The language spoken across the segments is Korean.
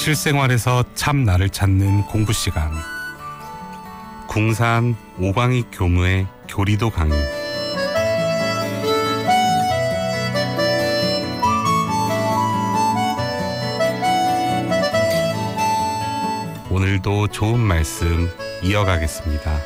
실생활에서 참 나를 찾는 공부 시간. 궁산 오광익 교무의 교리도 강의. 오늘도 좋은 말씀 이어가겠습니다.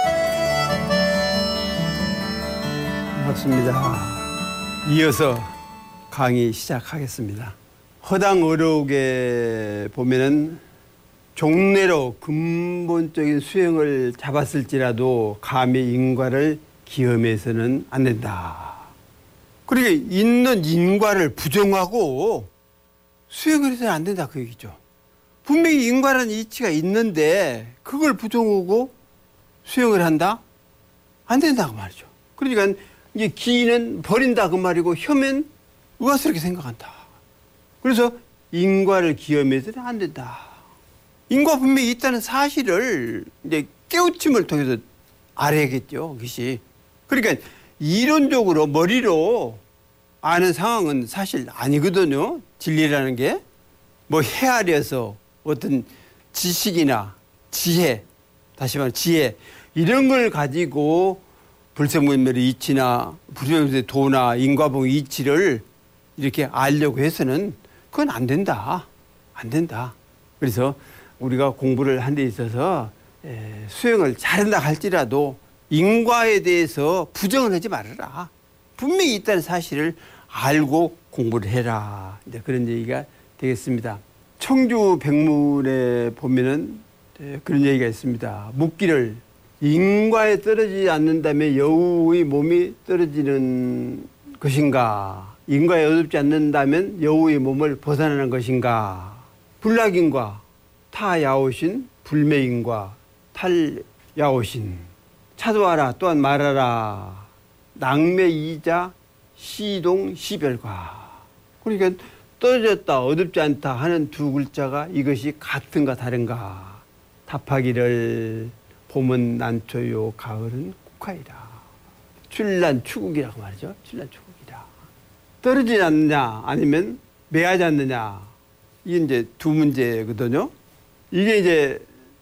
반갑습니다. 이어서 강의 시작하겠습니다. 허당 어록에 보면은 종례로 근본적인 수행을 잡았을지라도 감히 인과를 기험해서는 안 된다. 그러니까 있는 인과를 부정하고 수행을 해서는 안 된다 그 얘기죠. 분명히 인과라는 이치가 있는데 그걸 부정하고 수행을 한다? 안 된다고 말이죠. 그러니까 이제 기는 버린다 그 말이고 혐은 의아스럽게 생각한다. 그래서 인과를 기험해서는 안 된다. 인과 분명히 있다는 사실을 이제 깨우침을 통해서 알아야겠죠. 그것이. 그러니까 이론적으로 머리로 아는 상황은 사실 아니거든요. 진리라는 게. 뭐 헤아려서 어떤 지식이나 지혜, 다시 말해 지혜 이런 걸 가지고 불생물의 이치나 불생물의 도나 인과봉 이치를 이렇게 알려고 해서는 그건 안 된다. 안 된다. 그래서 우리가 공부를 한 데 있어서 수행을 잘한다 할지라도 인과에 대해서 부정을 하지 말아라. 분명히 있다는 사실을 알고 공부를 해라. 이제 그런 얘기가 되겠습니다. 청주 백문에 보면은 그런 얘기가 있습니다. 묻기를 인과에 떨어지지 않는다면 여우의 몸이 떨어지는 것인가? 인과에 어둡지 않는다면 여우의 몸을 벗어나는 것인가? 불락인과 타야오신, 불매인과 탈야오신. 차도하라 또한 말하라. 낭매이자 시동 시별과. 그러니까 떨어졌다 어둡지 않다 하는 두 글자가 이것이 같은가 다른가. 답하기를 봄은 난초요 가을은 국화이다. 출란 추국이라고 말이죠. 출란 추국이다. 떨어지지 않느냐 아니면 매하지 않느냐. 이게 이제 두 문제거든요. 이게 이제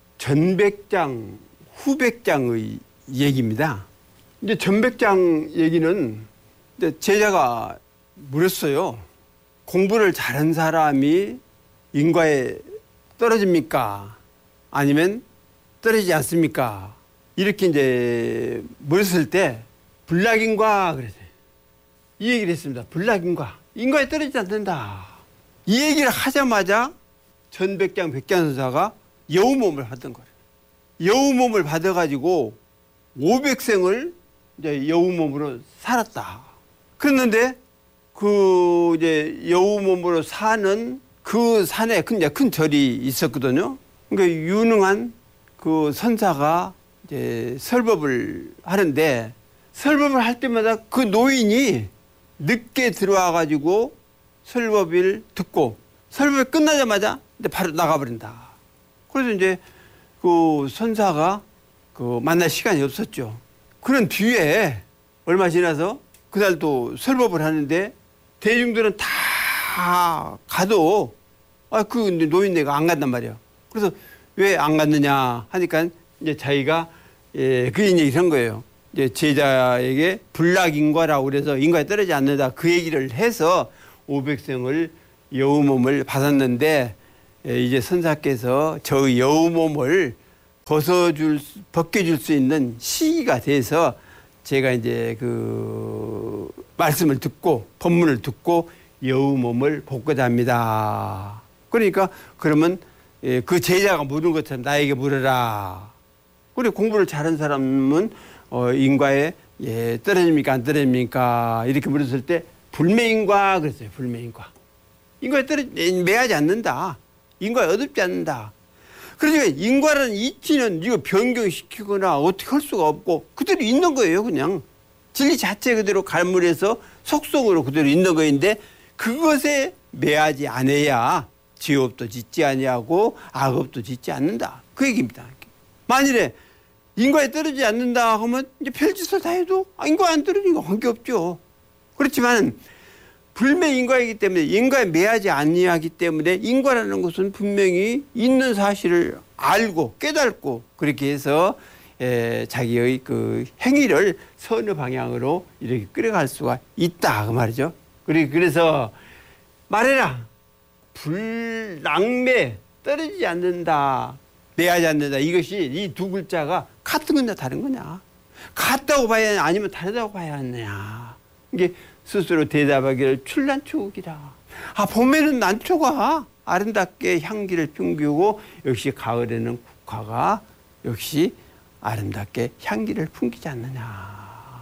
전백장 후백장의 얘기입니다. 이제 전백장 얘기는 이제 제자가 물었어요. 공부를 잘한 사람이 인과에 떨어집니까? 아니면 떨어지지 않습니까? 이렇게 이제 물었을 때 불락인과 그랬어요. 이 얘기를 했습니다. 불락인과. 인과에 떨어지지 않는다. 이 얘기를 하자마자 전백장 백장선사가 여우몸을 받은 거예요. 여우몸을 받아가지고 500생을 이제 여우몸으로 살았다. 그랬는데 그 이제 여우몸으로 사는 그 산에 큰 절이 있었거든요. 그러니까 유능한 그 선사가 이제 설법을 하는데 설법을 할 때마다 그 노인이 늦게 들어와 가지고 설법을 듣고 설법이 끝나자마자 이제 바로 나가버린다. 그래서 이제 그 선사가 그 만날 시간이 없었죠. 그런 뒤에 얼마 지나서 그날 또 설법을 하는데 대중들은 다 가도 그 노인네가 안 간단 말이에요. 그래서 왜 안 갔느냐 하니까 이제 자기가 그런 얘기를 한 거예요. 이제 제자에게 불락인과라고 그래서 인과에 떨어지지 않는다 그 얘기를 해서 500생을 여우몸을 받았는데 이제 선사께서 저 여우몸을 벗겨줄 수 있는 시기가 돼서 제가 이제 그 말씀을 듣고 법문을 듣고 여우몸을 벗고자 합니다. 그러니까 그러면 그 제자가 물은 것처럼 나에게 물어라. 그리고 공부를 잘한 사람은 인과에 떨어집니까 안 떨어집니까 이렇게 물었을 때 불매인과 그랬어요. 불매인과. 인과에 매하지 않는다. 인과에 어둡지 않는다. 그러니까 인과라는 이치는 이거 변경시키거나 어떻게 할 수가 없고 그대로 있는 거예요. 그냥 진리 자체 그대로 갈물해서 속성으로 그대로 있는 거인데 그것에 매하지 않아야 지업도 짓지 아니하고 악업도 짓지 않는다. 그 얘기입니다. 만일에 인과에 떨어지지 않는다 하면 이제 별짓을 다 해도 인과에 안 떨어지는 거 관계없죠. 그렇지만 불매 인과이기 때문에 인과에 매하지 아니하기 때문에 인과라는 것은 분명히 있는 사실을 알고 깨닫고 그렇게 해서 자기의 그 행위를 선의 방향으로 이렇게 끌어갈 수가 있다 그 말이죠. 그래서 말해라. 불낭매 떨어지지 않는다. 매하지 않는다. 이것이 이 두 글자가 같은 거냐 다른 거냐. 같다고 봐야 하냐 아니면 다르다고 봐야 하느냐. 이게 스스로 대답하기를 출란초국이라. 봄에는 난초가 아름답게 향기를 풍기고 역시 가을에는 국화가 역시 아름답게 향기를 풍기지 않느냐.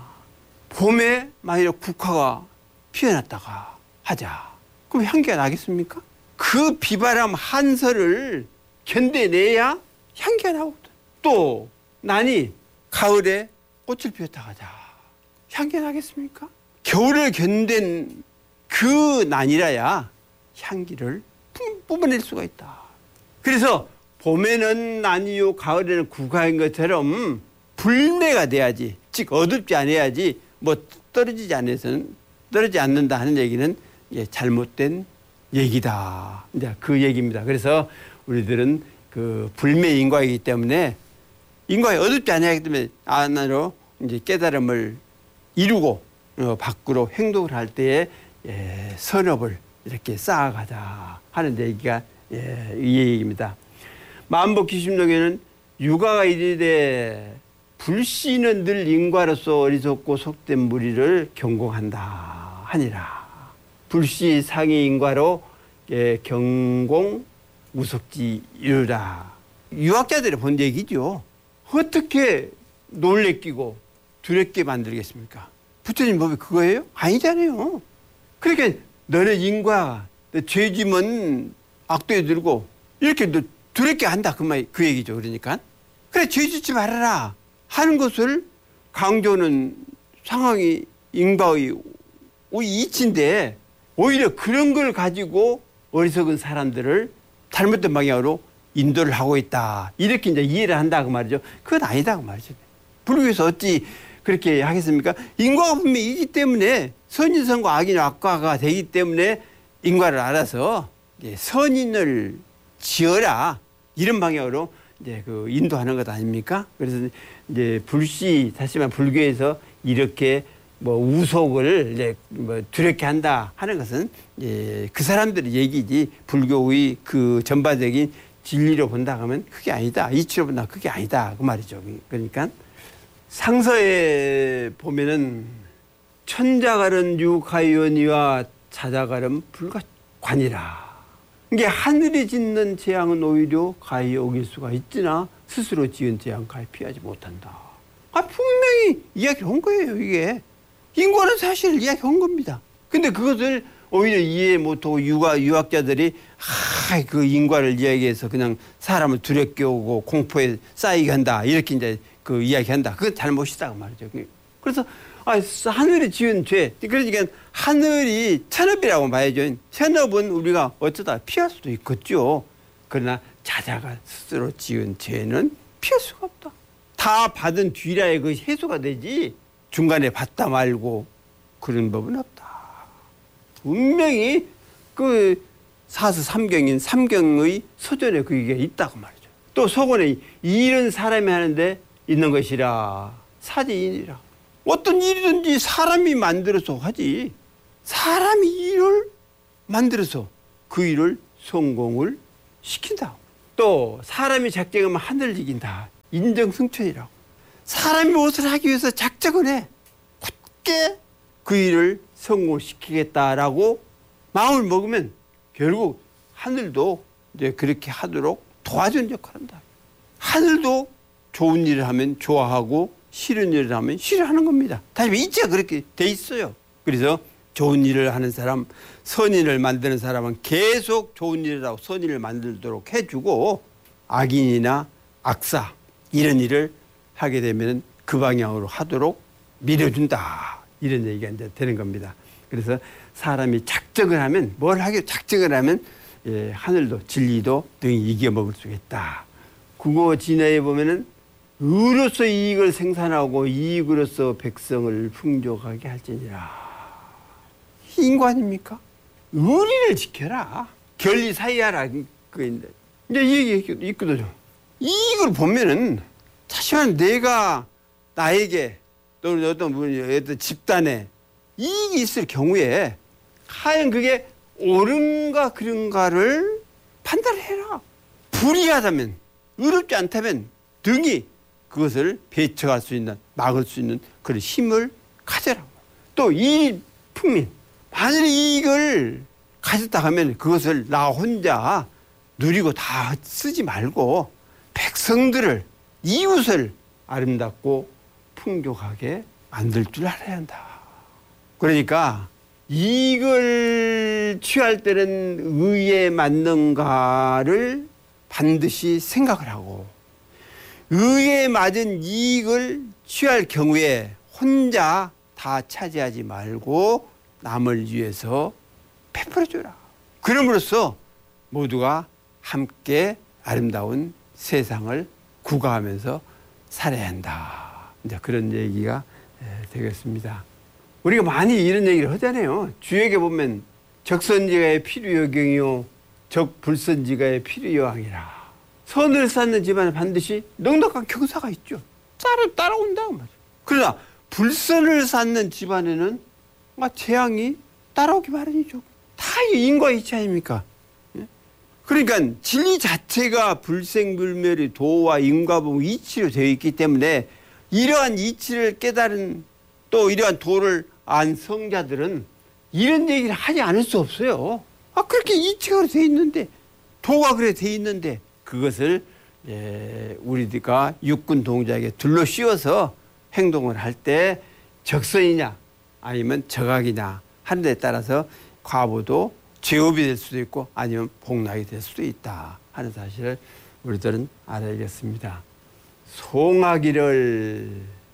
봄에 만약 국화가 피어났다가 하자. 그럼 향기가 나겠습니까? 그 비바람 한설을 견뎌내야 향기가 나거든. 또 난이 가을에 꽃을 피웠다가 하자. 향기가 나겠습니까? 겨울을 견딘 그 난이라야 향기를 뿜어낼 수가 있다. 그래서 봄에는 난이요 가을에는 국화인 것처럼 불매가 돼야지, 즉 어둡지 않아야지 뭐 떨어지지 않는다 하는 얘기는 잘못된 얘기다. 이제 그 얘기입니다. 그래서 우리들은 그 불매 인과이기 때문에 인과에 어둡지 않아야기 때문에 안으로 이제 깨달음을 이루고 밖으로 행동을 할 때에 선업을 이렇게 쌓아가자 하는 얘기가 이 얘기입니다. 만복기심록에는 유가가 이르되 불씨는 늘 인과로서 어리석고 속된 무리를 경공한다 하니라. 불씨 상이 인과로 경공 우석지 이르라. 유학자들이 본 얘기죠. 어떻게 놀래키고 두렵게 만들겠습니까? 부처님 법이 그거예요? 아니잖아요. 그러니까 너네 인과 죄짐은 악도에 들고 이렇게 너 두렵게 한다 그 얘기죠. 그러니까 그래 죄 짓지 말아라 하는 것을 강조는 상황이 인과의 이치인데 오히려 그런 걸 가지고 어리석은 사람들을 잘못된 방향으로 인도를 하고 있다. 이렇게 이제 이해를 한다 그 말이죠. 그건 아니다 그 말이죠. 불교에서 어찌 그렇게 하겠습니까? 인과가 분명히 있기 때문에 선인선과 악인 악과가 되기 때문에 인과를 알아서 선인을 지어라 이런 방향으로 이제 그 인도하는 것 아닙니까? 그래서 이제 불씨 다시 말해 불교에서 이렇게 뭐 우속을 이제 뭐 두렵게 한다 하는 것은 그 사람들의 얘기지 불교의 그 전반적인 진리로 본다 하면 그게 아니다. 이치로 본다 그게 아니다 그 말이죠. 그러니까 상서에 보면은 천자가른 유가연이와 자자가른 불가관이라. 이게 하늘이 짓는 재앙은 오히려 가히 오길 수가 있으나 스스로 지은 재앙 가히 피하지 못한다. 분명히 이야기한 거예요. 이게 인과는 사실 이야기한 겁니다. 근데 그것을 오히려 이해 못하고 유학자들이 그 인과를 이야기해서 그냥 사람을 두렵게 오고 공포에 쌓이게 한다 이렇게 이제 그 이야기한다. 그건 잘못이다 그 말이죠. 그래서 하늘이 지은 죄. 그러니까 하늘이 천업이라고 봐야죠. 천업은 우리가 어쩌다 피할 수도 있겠죠. 그러나 자자가 스스로 지은 죄는 피할 수가 없다. 다 받은 뒤라야 그 해소가 되지. 중간에 받다 말고 그런 법은 없다. 분명히 그 사서 삼경인 삼경의 서전에 그게 있다고 말이죠. 또 서곤에 이 일은 사람이 하는데 있는 것이라 사지인이라. 어떤 일이든지 사람이 만들어서 하지. 사람이 일을 만들어서 그 일을 성공을 시킨다. 또 사람이 작정하면 하늘을 이긴다. 인정승천이라고. 사람이 무엇을 하기 위해서 작정을 해. 굳게 그 일을 성공시키겠다라고 마음을 먹으면 결국 하늘도 이제 그렇게 하도록 도와주는 역할을 한다. 하늘도 좋은 일을 하면 좋아하고 싫은 일을 하면 싫어하는 겁니다. 다시 이치가 그렇게 돼 있어요. 그래서 좋은 일을 하는 사람, 선인을 만드는 사람은 계속 좋은 일을 하고 선인을 만들도록 해주고 악인이나 악사 이런 일을 하게 되면 그 방향으로 하도록 밀어준다. 이런 얘기가 이제 되는 겁니다. 그래서 사람이 작정을 하면 뭘 하게 작정을 하면 하늘도 진리도 등이 이겨먹을 수 있다. 국어 진화에 보면은 의로서 이익을 생산하고 이익으로서 백성을 풍족하게 할지니라. 이 인구 아닙니까? 의리를 지켜라. 결리사의하라. 그인데 이제 이 얘기 있거든요. 이걸 보면은 사실은 내가 나에게 또는 어떤 분이 어떤 집단에 이익이 있을 경우에 과연 그게 옳은가 그런가를 판단해라. 불이하다면, 의롭지 않다면 등이 그것을 배척할 수 있는, 막을 수 있는 그런 힘을 가져라. 또 이 풍민, 만일 이익을 가졌다 하면 그것을 나 혼자 누리고 다 쓰지 말고 백성들을, 이웃을 아름답고 풍족하게 만들 줄 알아야 한다. 그러니까 이익을 취할 때는 의에 맞는가를 반드시 생각을 하고, 의에 맞은 이익을 취할 경우에 혼자 다 차지하지 말고 남을 위해서 베풀어줘라. 그럼으로써 모두가 함께 아름다운 세상을 구가하면서 살아야 한다. 이제 그런 얘기가 되겠습니다. 우리가 많이 이런 얘기를 하잖아요. 주역에 보면 적선지가의 필요여경이요 적불선지가의 필요여왕이라. 선을 쌓는 집안에 반드시 넉넉한 경사가 있죠. 따라온다. 그러나 불선을 쌓는 집안에는 재앙이 따라오기 마련이죠. 다 인과 이치 아닙니까? 그러니까 진리 자체가 불생불멸의 도와 인과봉 이치로 되어 있기 때문에 이러한 이치를 깨달은, 또 이러한 도를 안 성자들은 이런 얘기를 하지 않을 수 없어요. 그렇게 이치가 되어 있는데, 도가 그래 되어 있는데 그것을 우리가 육군 동작에 둘러 씌워서 행동을 할 때 적선이냐 아니면 적악이냐 하는 데 따라서 과보도 죄업이 될 수도 있고 아니면 복락이 될 수도 있다 하는 사실을 우리들은 알아야겠습니다. 송하기를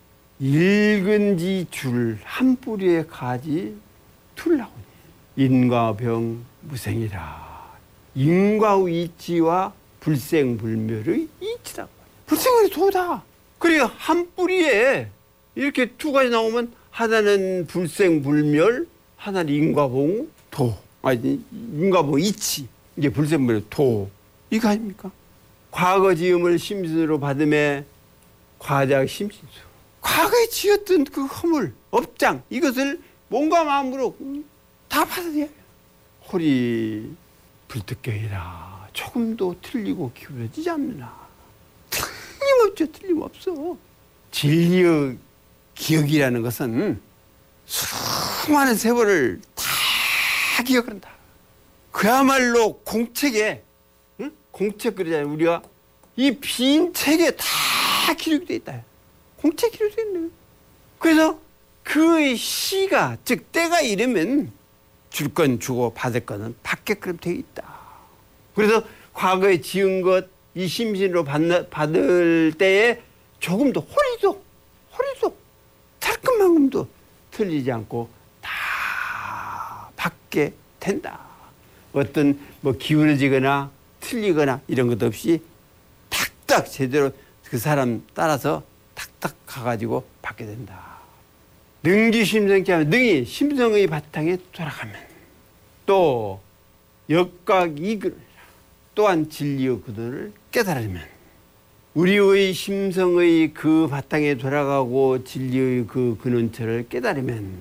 읽은지 줄 한 뿌리의 가지 둘라오니 인과병 무생이라. 인과의 이치와 불생불멸의 이치라고. 불생은 도다. 그러니까 한 뿌리에 이렇게 두 가지 나오면 하나는 불생불멸, 하나는 인과봉 도. 아니, 인과봉 이치. 이게 불생불멸 도. 이거 아닙니까? 과거 지음을 심신으로 받음에 과작 심신수. 과거에 지었던 그 허물, 업장, 이것을 몸과 마음으로 다 받아들여야 해요. 홀이 불특경이라 조금도 틀리고 기울어지지 않느나. 틀림없죠. 틀림없어. 진리의 기억이라는 것은 수많은 세월을 다 기억한다. 그야말로 공책에, 응? 공책 그러잖아요. 우리가 이 빈 책에 다 기록이 되어 있다. 공책 기록이 되어 있는 거예요. 그래서 그 시가, 즉 때가 이르면 줄 건 주고 받을 거는 받게끔 되어 있다. 그래서 과거에 지은 것 이 심신으로 받을 때에 조금도 호리도 살금만큼도 틀리지 않고 다 받게 된다. 어떤 기울어지거나 틀리거나 이런 것 없이 탁탁 제대로 그 사람 따라서 탁탁 가가지고 받게 된다. 능기심성케 하면 능이 심성의 바탕에 돌아가면 또 역각이글 또한 진리의 근원을 깨달으면 우리의 심성의 그 바탕에 돌아가고 진리의 그 근원처를 깨달으면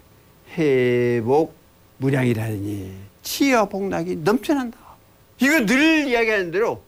회복 무량이라니 치유와 복락이 넘쳐난다. 이거 늘 이야기하는 대로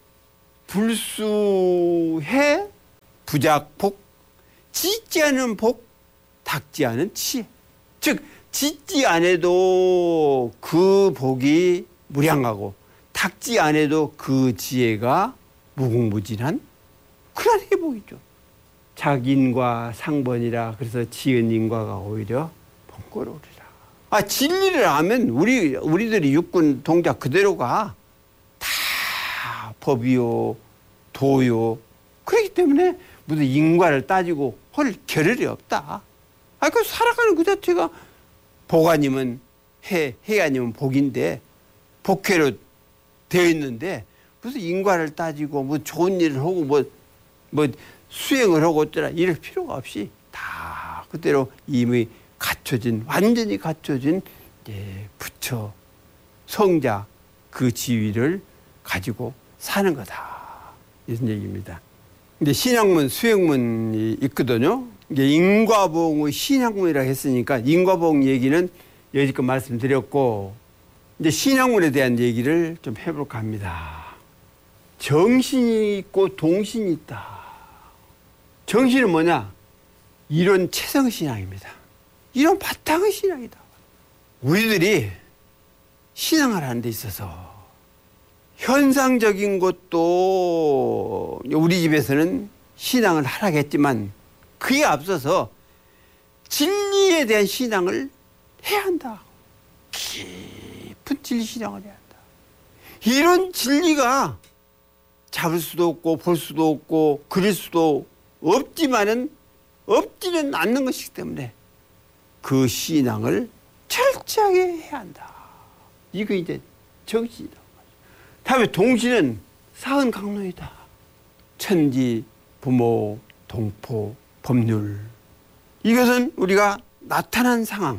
불수해 부작복, 짓지 않은 복, 닦지 않은 치해. 즉 짓지 않아도 그 복이 무량하고 닦지 않아도 그 지혜가 무궁무진한 그런 회복이죠. 작인과 상번이라 그래서 지은 인과가 오히려 번거로우리라. 진리를 알면 우리들이 육군 동작 그대로가 다 법이요 도요. 그렇기 때문에 무슨 인과를 따지고 할 겨를이 없다. 그 살아가는 그 자체가 복 아니면 해 아니면 복인데 복회로 되어 있는데 무슨 인과를 따지고 뭐 좋은 일을 하고 뭐 수행을 하고 어쩌라 이럴 필요가 없이 다 그대로 이미 갖춰진 완전히 갖춰진 부처, 성자 그 지위를 가지고 사는 거다. 이런 얘기입니다. 근데 신약문, 수행문이 있거든요. 이게 인과보응의 신약문이라고 했으니까 인과보응 얘기는 여지껏 말씀드렸고, 이제 신약문에 대한 얘기를 좀 해볼까 합니다. 정신이 있고 동신이 있다. 정신은 뭐냐? 이런 체성신앙입니다. 이런 바탕의 신앙이다. 우리들이 신앙을 하는 데 있어서 현상적인 것도 우리 집에서는 신앙을 하라겠지만 그에 앞서서 진리에 대한 신앙을 해야 한다. 깊은 진리 신앙을 해야 한다. 이런 진리가 잡을 수도 없고 볼 수도 없고 그릴 수도 없지만은 없지는 않는 것이기 때문에 그 신앙을 철저하게 해야 한다. 이거 이제 정신이다. 다음에 동신은 사은강론이다. 천지, 부모, 동포, 법률. 이것은 우리가 나타난 상황,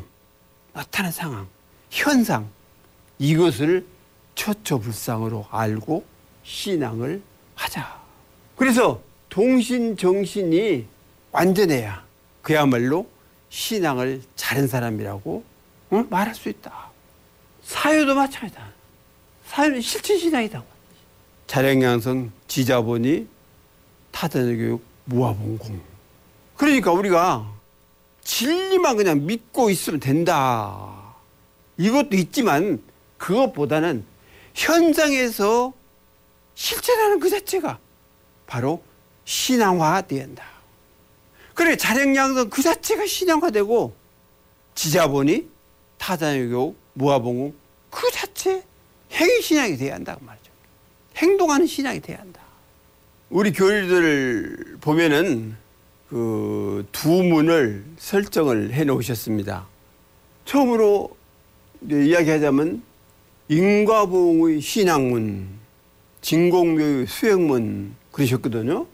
현상, 이것을 처처불상으로 알고 신앙을 하자. 그래서 동신, 정신이 완전해야 그야말로 신앙을 잘한 사람이라고 말할 수 있다. 사유도 마찬가지다. 사유는 실천신앙이다. 자량양성, 지자본이, 타자교육, 무아봉공. 그러니까 우리가 진리만 그냥 믿고 있으면 된다. 이것도 있지만 그것보다는 현장에서 실천하는 그 자체가 바로 신앙화된다. 그래, 자량양성 그 자체가 신앙화되고 지자본이, 타자교육, 무아봉공 그 자체 행위신앙이 돼야 한다고 말이죠. 행동하는 신앙이 돼야 한다. 우리 교리들 보면은 그 두 문을 설정을 해 놓으셨습니다. 처음으로 이야기하자면 인과보응의 신앙문, 진공묘의 수행문 그러셨거든요.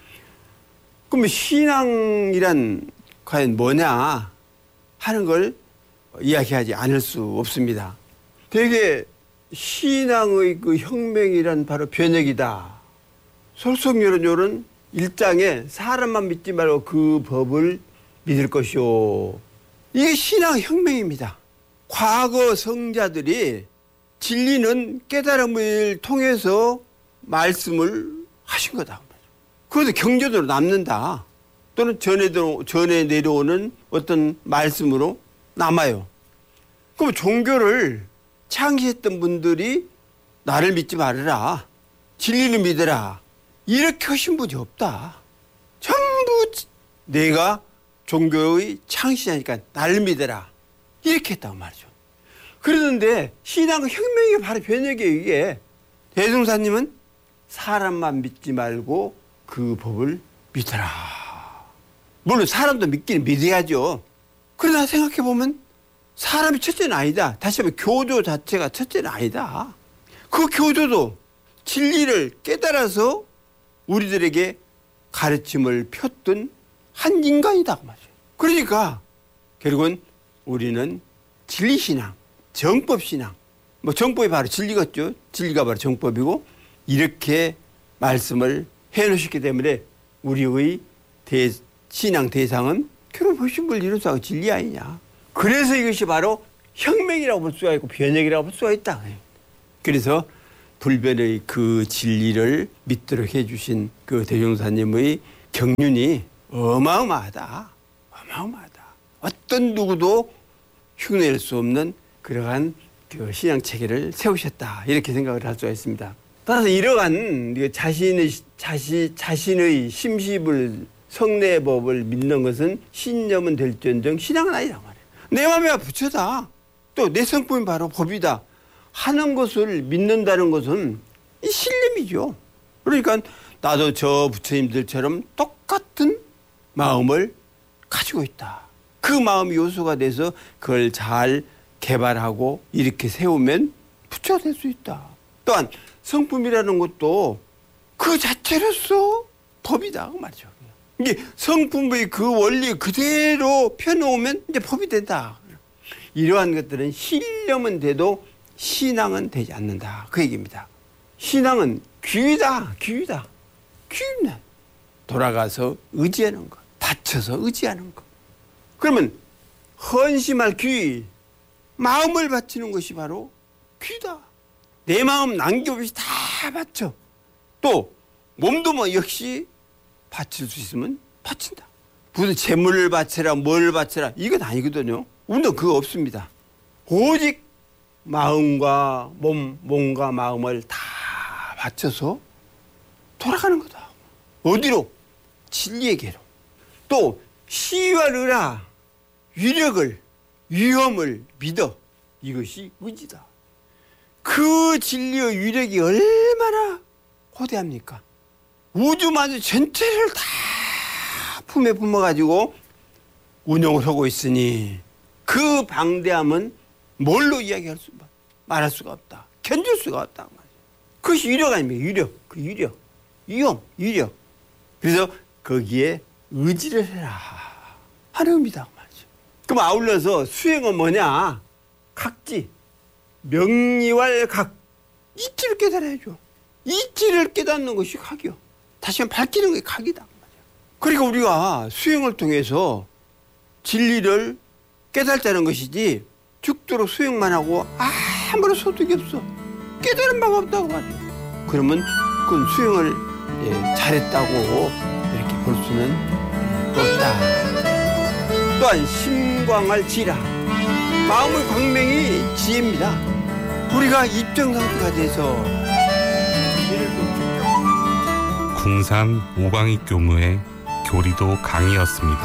그럼 신앙이란 과연 뭐냐 하는 걸 이야기하지 않을 수 없습니다. 되게 신앙의 그 혁명이란 바로 변혁이다. 솔성요론 1장에 사람만 믿지 말고 그 법을 믿을 것이오. 이게 신앙 혁명입니다. 과거 성자들이 진리는 깨달음을 통해서 말씀을 하신 거다. 그것도 경전으로 남는다. 또는 전에 내려오는 어떤 말씀으로 남아요. 그럼 종교를 창시했던 분들이 나를 믿지 말아라, 진리를 믿어라, 이렇게 하신 분이 없다. 전부 내가 종교의 창시자니까 나를 믿어라, 이렇게 했다고 말이죠. 그러는데 신앙의 혁명이 바로 변혁이에요. 이게 대종사님은 사람만 믿지 말고 그 법을 믿어라. 물론 사람도 믿기는 믿어야죠. 그러나 생각해보면 사람이 첫째는 아니다. 다시 한번 교조 자체가 첫째는 아니다. 그 교조도 진리를 깨달아서 우리들에게 가르침을 폈던 한 인간이다 말이에요. 그러니까 결국은 우리는 진리신앙, 정법신앙, 뭐 정법이 바로 진리겠죠. 진리가 바로 정법이고, 이렇게 말씀을 해놓으셨기 때문에 우리의 신앙 대상은 결국 보신불 이루사가 진리 아니냐. 그래서 이것이 바로 혁명이라고 볼 수가 있고 변혁이라고 볼 수가 있다. 그래서 불변의 그 진리를 믿도록 해주신 그 대종사님의 경륜이 어마어마하다. 어마어마하다. 어떤 누구도 흉내낼 수 없는 그러한 그 신앙 체계를 세우셨다. 이렇게 생각을 할 수가 있습니다. 따라서 이러한 자신의 심시불 성례법을 믿는 것은 신념은 될지언정 신앙은 아니다 말이에요. 내 맘에 부처다. 또 내 성품이 바로 법이다 하는 것을 믿는다는 것은 이 신념이죠. 그러니까 나도 저 부처님들처럼 똑같은 마음을 가지고 있다. 그 마음이 요소가 돼서 그걸 잘 개발하고 이렇게 세우면 부처가 될 수 있다. 또한 성품이라는 것도 그 자체로서 법이다 그 말이죠. 이게 성품의 그 원리 그대로 펴놓으면 이제 법이 된다. 이러한 것들은 신념은 돼도 신앙은 되지 않는다. 그 얘기입니다. 신앙은 귀다. 돌아가서 의지하는 것. 다쳐서 의지하는 것. 그러면 헌신할 귀, 마음을 바치는 것이 바로 귀다. 내 마음 남김없이 다 바쳐. 또 몸도 뭐 역시 바칠 수 있으면 바친다. 무슨 재물을 바쳐라 뭘 바쳐라 이건 아니거든요. 우리는 그거 없습니다. 오직 마음과 몸과 마음을 다 바쳐서 돌아가는 거다. 어디로? 진리에게로. 또 시와 르라 위력을 위험을 믿어. 이것이 의지다. 그 진리의 위력이 얼마나 거대합니까? 우주만주 전체를 다 품에 품어가지고 운영을 하고 있으니 그 방대함은 뭘로 이야기할 수 말할 수가 없다. 견딜 수가 없다. 그것이 위력 아닙니까? 위력. 그 위력. 위력. 그래서 거기에 의지를 해라 하는 의미다. 그럼 아울러서 수행은 뭐냐? 각지. 명리왈각. 이치를 깨달아야죠. 이치를 깨닫는 것이 각이요. 다시 한번 밝히는 게 각이다. 그러니까 우리가 수행을 통해서 진리를 깨달자는 것이지 죽도록 수행만 하고 아무런 소득이 없어. 깨달은 바가 없다고 말이에요. 그러면 그건 수행을 잘했다고 이렇게 볼 수는 없다. 또한 심광할 지라. 마음의 광명이 지혜입니다. 우리가 입정 상태가 돼서 궁산 오광익 교무의 교리도 강의였습니다.